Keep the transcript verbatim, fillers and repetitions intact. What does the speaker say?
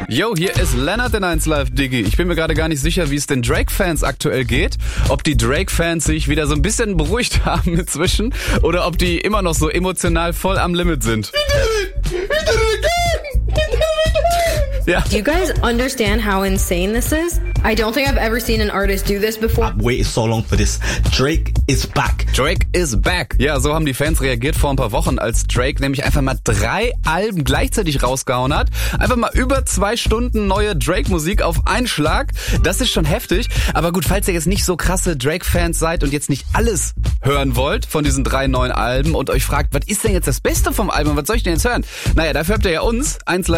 Yo, hier ist Lennart in eins Live, Diggi. Ich bin mir gerade gar nicht sicher, wie es den Drake-Fans aktuell geht. Ob die Drake-Fans sich wieder so ein bisschen beruhigt haben inzwischen oder ob die immer noch so emotional voll am Limit sind. Ja. Do you guys understand how insane this is? I don't think I've ever seen an artist do this before. I've waited so long for this. Drake is back. Drake is back. Ja, so haben die Fans reagiert vor ein paar Wochen, als Drake nämlich einfach mal drei Alben gleichzeitig rausgehauen hat. Einfach mal über zwei Stunden neue Drake-Musik auf einen Schlag. Das ist schon heftig. Aber gut, falls ihr jetzt nicht so krasse Drake-Fans seid und jetzt nicht alles hören wollt von diesen drei neuen Alben und euch fragt, was ist denn jetzt das Beste vom Album? Was soll ich denn jetzt hören? Naja, dafür habt ihr ja uns, eins Live